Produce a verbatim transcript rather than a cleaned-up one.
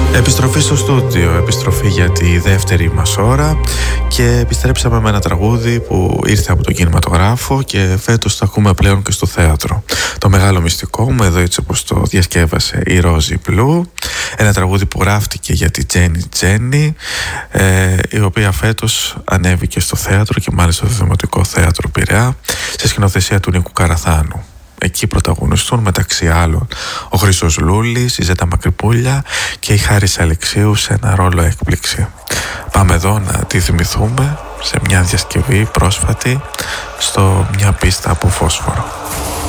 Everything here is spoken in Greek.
Επιστροφή στο στούντιο, επιστροφή για τη δεύτερη μας ώρα και επιστρέψαμε με ένα τραγούδι που ήρθε από τον κινηματογράφο και φέτος το ακούμε πλέον και στο θέατρο. Το μεγάλο μυστικό μου, εδώ έτσι όπως το διασκεύασε η Ρόζι Μπλου, ένα τραγούδι που γράφτηκε για τη Τζένι Τζένι, ε, η οποία φέτος ανέβηκε στο θέατρο και μάλιστα στο Δημοτικό Θέατρο Πειραιά σε σκηνοθεσία του Νίκου Καραθάνου. Εκεί πρωταγωνιστούν μεταξύ άλλων ο Χρήστος Λούλης, η Ζέτα Μακρυπούλια και η Χάρης Αλεξίου σε ένα ρόλο έκπληξη. Πάμε εδώ να τη θυμηθούμε σε μια διασκευή πρόσφατη στο μια πίστα από φόσφορο.